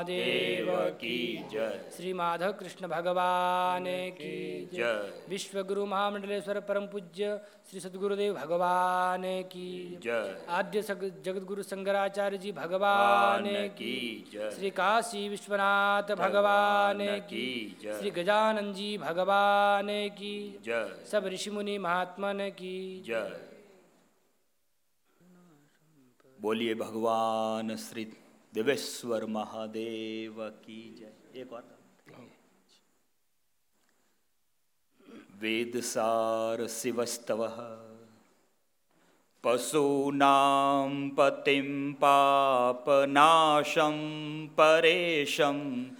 देव की जय। श्री माधव कृष्ण भगवान की जय। विश्वगुरु महामंडलेश्वर परम पूज्य श्री सद्गुरुदेव भगवान की जय। आद्य जगतगुरु शंकराचार्य जी भगवान की जय। श्री काशी विश्वनाथ भगवान की जय। श्री गजानन जी भगवान की जय। सब ऋषि मुनि महात्मन की जय। बोलिए भगवान श्री देवेश्वर महादेव की जय। एक और वेदसार शिवस्तवः पशूनां पतिं पापनाशं परेशं